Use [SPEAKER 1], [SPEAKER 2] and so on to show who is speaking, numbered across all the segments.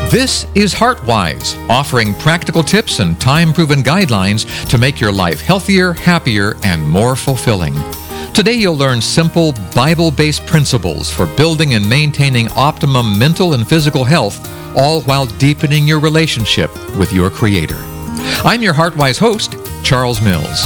[SPEAKER 1] This is HeartWise, offering practical tips and time-proven guidelines to make your life healthier, happier, and more fulfilling. Today you'll learn simple, Bible-based principles for building and maintaining optimum mental and physical health, all while deepening your relationship with your Creator. I'm your HeartWise host, Charles Mills.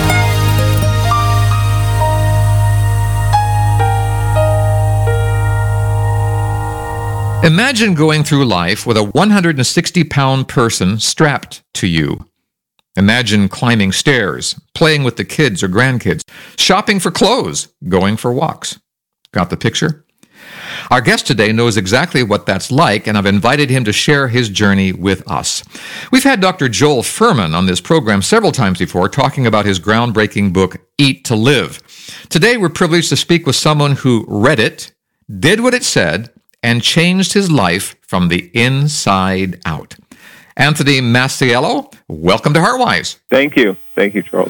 [SPEAKER 1] Imagine going through life with a 160-pound person strapped to you. Imagine climbing stairs, playing with the kids or grandkids, shopping for clothes, going for walks. Got the picture? Our guest today knows exactly what that's like, and I've invited him to share his journey with us. We've had Dr. Joel Fuhrman on this program several times before, talking about his groundbreaking book, Eat to Live. Today, we're privileged to speak with someone who read it, did what it said, and changed his life from the inside out. Anthony Masiello, welcome to HeartWise.
[SPEAKER 2] Thank you. Thank you, Charles.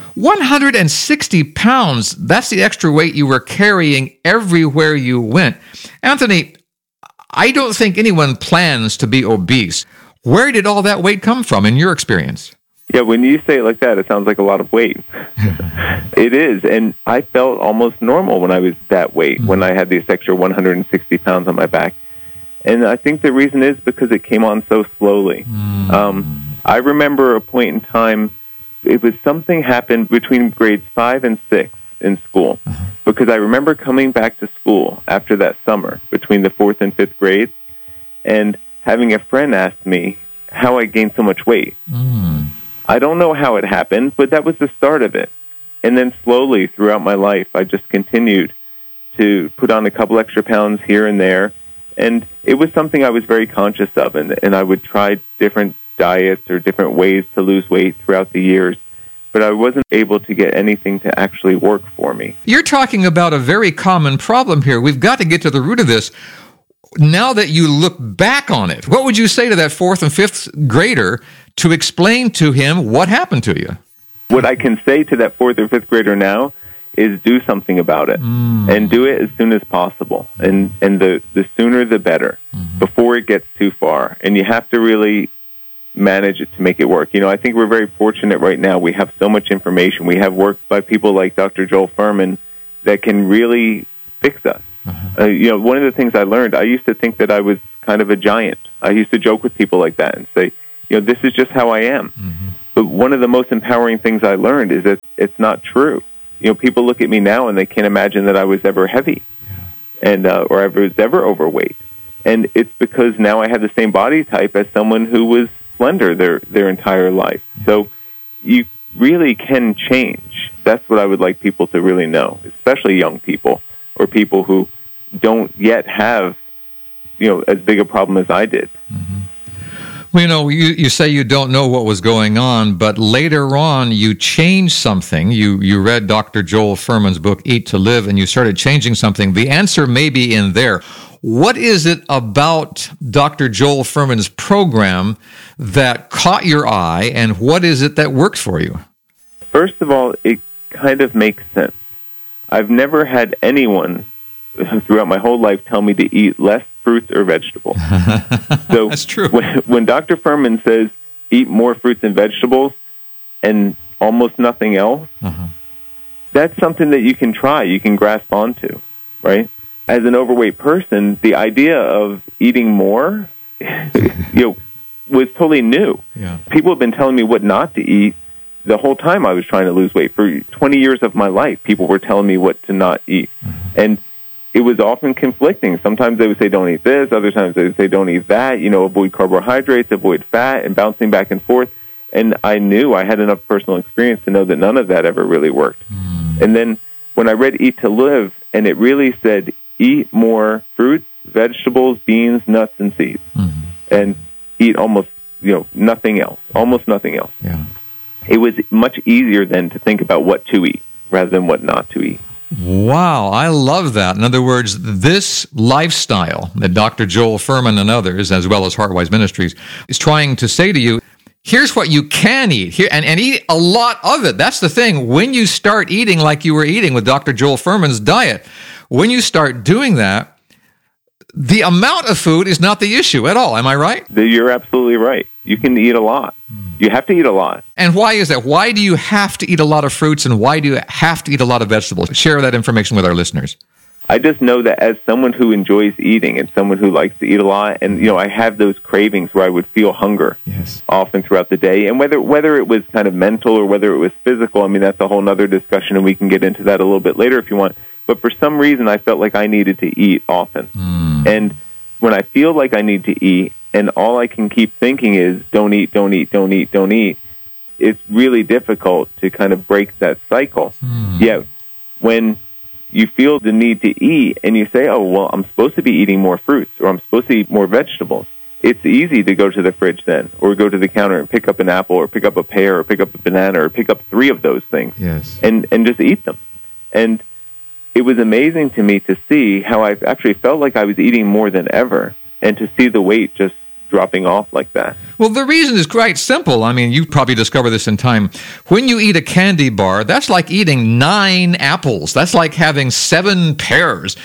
[SPEAKER 1] 160 pounds, that's the extra weight you were carrying everywhere you went. Anthony, I don't think anyone plans to be obese. Where did all that weight come from in your experience?
[SPEAKER 2] Yeah, when you say it like that, it sounds like a lot of weight. It is, and I felt almost normal when I was that weight, when I had this extra 160 pounds on my back. And I think the reason is because it came on so slowly. I remember a point in time, it was something happened between grades 5 and 6 in school. Because I remember coming back to school after that summer, between the 4th and 5th grades, and having a friend ask me how I gained so much weight. I don't know how it happened, but that was the start of it. And then slowly throughout my life, I just continued to put on a couple extra pounds here and there. And it was something I was very conscious of, and I would try different diets or different ways to lose weight throughout the years, but I wasn't able to get anything to actually work for me.
[SPEAKER 1] You're talking about a very common problem here. We've got to get to the root of this. Now that you look back on it, what would you say to that 4th and 5th grader to explain to him what happened to you?
[SPEAKER 2] What I can say to that 4th or 5th grader now is do something about it, and do it as soon as possible, and the sooner the better, before it gets too far. And you have to really manage it to make it work. You know, I think we're very fortunate right now. We have so much information. We have work by people like Dr. Joel Fuhrman that can really fix us. You know, one of the things I learned, I used to think that I was kind of a giant. I used to joke with people like that and say, you know, this is just how I am. But one of the most empowering things I learned is that it's not true. You know, people look at me now and they can't imagine that I was ever heavy, and or I was ever overweight. And it's because now I have the same body type as someone who was slender their entire life. So you really can change. That's what I would like people to really know, especially young people or people who don't yet have, you know, as big a problem as I did.
[SPEAKER 1] Well, you know, you say you don't know what was going on, but later on you changed something. You read Dr. Joel Fuhrman's book, Eat to Live, and you started changing something. The answer may be in there. What is it about Dr. Joel Fuhrman's program that caught your eye, and what is it that worked for you?
[SPEAKER 2] First of all, it kind of makes sense. I've never had anyone throughout my whole life tell me to eat less fruits or vegetables. So
[SPEAKER 1] that's true.
[SPEAKER 2] When Dr. Fuhrman says eat more fruits and vegetables and almost nothing else, that's something that you can try, you can grasp onto, right? As an overweight person, the idea of eating more, was totally new. Yeah. People have been telling me what not to eat the whole time I was trying to lose weight. For 20 years of my life, people were telling me what to not eat. And it was often conflicting. Sometimes they would say, don't eat this. Other times they would say, don't eat that. You know, avoid carbohydrates, avoid fat, and bouncing back and forth. And I knew I had enough personal experience to know that none of that ever really worked. And then when I read Eat to Live, and it really said, eat more fruits, vegetables, beans, nuts, and seeds. And eat almost, nothing else. Almost nothing else.
[SPEAKER 1] Yeah.
[SPEAKER 2] It was much easier then to think about what to eat rather than what not to eat.
[SPEAKER 1] Wow, I love that. In other words, this lifestyle that Dr. Joel Fuhrman and others, as well as HeartWise Ministries, is trying to say to you, here's what you can eat, here, and eat a lot of it. That's the thing. When you start eating like you were eating with Dr. Joel Fuhrman's diet, when you start doing that, the amount of food is not the issue at all. Am I right?
[SPEAKER 2] You're absolutely right. You can eat a lot. You have to eat a lot.
[SPEAKER 1] And why is that? Why do you have to eat a lot of fruits, and why do you have to eat a lot of vegetables? Share that information with our listeners.
[SPEAKER 2] I just know that as someone who enjoys eating and someone who likes to eat a lot, and I have those cravings where I would feel hunger often throughout the day, and whether it was kind of mental or whether it was physical, I mean, that's a whole other discussion, and we can get into that a little bit later if you want. But for some reason, I felt like I needed to eat often. And when I feel like I need to eat, and all I can keep thinking is, don't eat, don't eat, don't eat, don't eat, it's really difficult to kind of break that cycle. Yet, when you feel the need to eat, and you say, oh, well, I'm supposed to be eating more fruits, or I'm supposed to eat more vegetables, it's easy to go to the fridge then, or go to the counter and pick up an apple, or pick up a pear, or pick up a banana, or pick up 3 of those things, and just eat them. And it was amazing to me to see how I actually felt like I was eating more than ever, and to see the weight just dropping off like that.
[SPEAKER 1] Well, the reason is quite simple. I mean, you probably discover this in time. When you eat a candy bar, that's like eating 9 apples. That's like having 7 pears.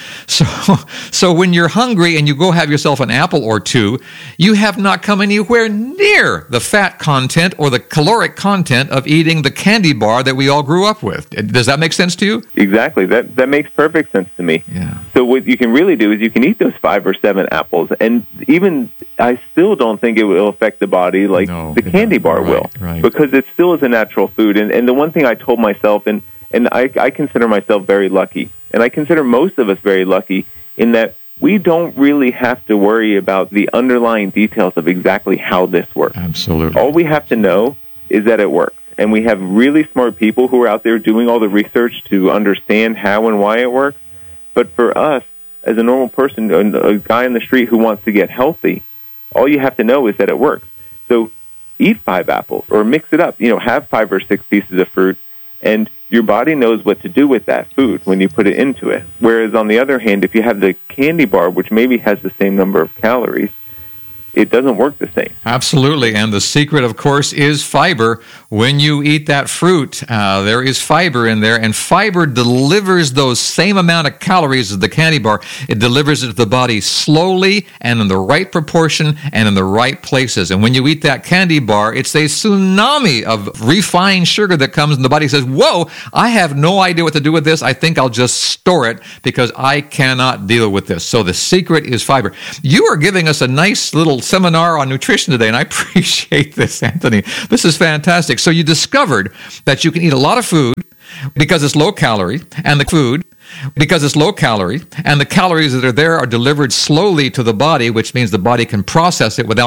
[SPEAKER 1] So when you're hungry and you go have yourself an apple or 2, you have not come anywhere near the fat content or the caloric content of eating the candy bar that we all grew up with. Does that make sense to you?
[SPEAKER 2] Exactly. That makes perfect sense to me.
[SPEAKER 1] Yeah.
[SPEAKER 2] So what you can really do is you can eat those 5 or 7 apples, and even I still don't think it will affect the body like the candy bar will, because it still is a natural food. And the one thing I told myself, and I consider myself very lucky, and I consider most of us very lucky, in that we don't really have to worry about the underlying details of exactly how this works.
[SPEAKER 1] Absolutely.
[SPEAKER 2] All we have to know is that it works. And we have really smart people who are out there doing all the research to understand how and why it works. But for us, as a normal person, a guy in the street who wants to get healthy, all you have to know is that it works. So eat 5 apples, or mix it up. Have 5 or 6 pieces of fruit, and your body knows what to do with that food when you put it into it. Whereas on the other hand, if you have the candy bar, which maybe has the same number of calories, it doesn't work the same.
[SPEAKER 1] Absolutely. And the secret, of course, is fiber. When you eat that fruit, there is fiber in there, and fiber delivers those same amount of calories as the candy bar. It delivers it to the body slowly and in the right proportion and in the right places. And when you eat that candy bar, it's a tsunami of refined sugar that comes, and the body says, whoa, I have no idea what to do with this. I think I'll just store it because I cannot deal with this. So the secret is fiber. You are giving us a nice little seminar on nutrition today, and I appreciate this, Anthony. This is fantastic. So you discovered that you can eat a lot of food because it's low calorie, and the calories that are there are delivered slowly to the body, which means the body can process it without